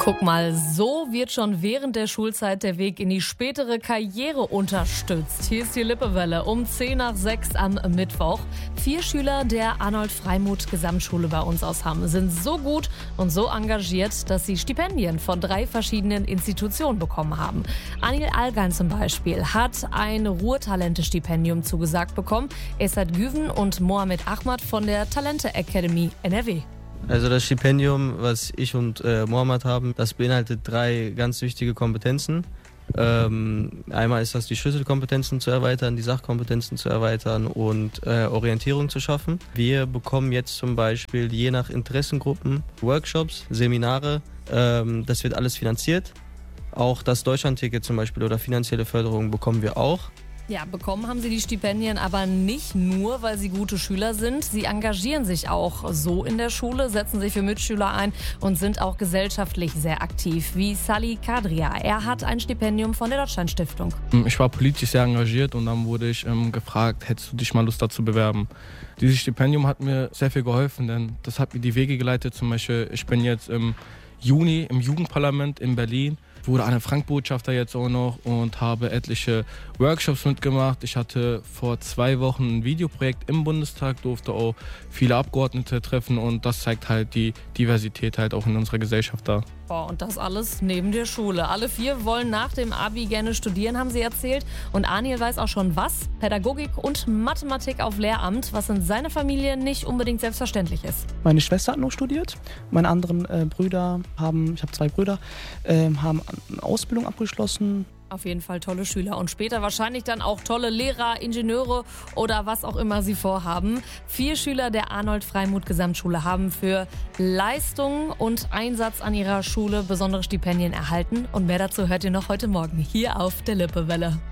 Guck mal, so wird schon während der Schulzeit der Weg in die spätere Karriere unterstützt. Hier ist die Lippewelle um 5:10 am Mittwoch. 4 Schüler der Arnold-Freimuth-Gesamtschule bei uns aus Hamm sind so gut und so engagiert, dass sie Stipendien von 3 verschiedenen Institutionen bekommen haben. Anil Algan zum Beispiel hat ein Ruhrtalente-Stipendium zugesagt bekommen. Esad Güven und Mohamed Ahmad von der Talente Academy NRW. Also das Stipendium, was ich und Mohamed haben, das beinhaltet 3 ganz wichtige Kompetenzen. Einmal ist das, die Schlüsselkompetenzen zu erweitern, die Sachkompetenzen zu erweitern und Orientierung zu schaffen. Wir bekommen jetzt zum Beispiel je nach Interessengruppen Workshops, Seminare, das wird alles finanziert. Auch das Deutschlandticket zum Beispiel oder finanzielle Förderung bekommen wir auch. Ja, bekommen haben sie die Stipendien aber nicht nur, weil sie gute Schüler sind. Sie engagieren sich auch so in der Schule, setzen sich für Mitschüler ein und sind auch gesellschaftlich sehr aktiv, wie Salih Kadria. Er hat ein Stipendium von der Deutschlandstiftung. Ich war politisch sehr engagiert und dann wurde ich gefragt, hättest du dich mal Lust dazu bewerben? Dieses Stipendium hat mir sehr viel geholfen, denn das hat mir die Wege geleitet. Zum Beispiel, ich bin jetzt im Juni im Jugendparlament in Berlin. Wurde Anne-Frank-Botschafter jetzt auch noch und habe etliche Workshops mitgemacht. Ich hatte vor 2 Wochen ein Videoprojekt im Bundestag, durfte auch viele Abgeordnete treffen und das zeigt halt die Diversität halt auch in unserer Gesellschaft da. Und das alles neben der Schule. Alle 4 wollen nach dem Abi gerne studieren, haben sie erzählt. Und Anil weiß auch schon was. Pädagogik und Mathematik auf Lehramt, was in seiner Familie nicht unbedingt selbstverständlich ist. Meine Schwester hat noch studiert. Meine anderen Brüder ich habe 2 Brüder, haben eine Ausbildung abgeschlossen. Auf jeden Fall tolle Schüler und später wahrscheinlich dann auch tolle Lehrer, Ingenieure oder was auch immer sie vorhaben. 4 Schüler der Arnold-Freimuth-Gesamtschule haben für Leistung und Einsatz an ihrer Schule besondere Stipendien erhalten. Und mehr dazu hört ihr noch heute Morgen hier auf der Lippewelle.